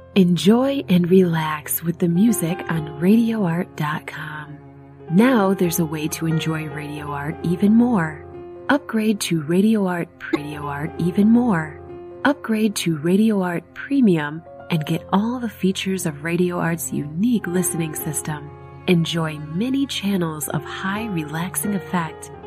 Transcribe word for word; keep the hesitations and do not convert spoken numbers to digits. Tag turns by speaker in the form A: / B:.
A: Enjoy and relax with the music on radio art dot com. Now there's a way to enjoy Radio Art even more. Upgrade to Radio Art Radio Art even more. Upgrade to Radio Art Premium and get all the features of Radio Art's unique listening system. Enjoy many channels of high relaxing effect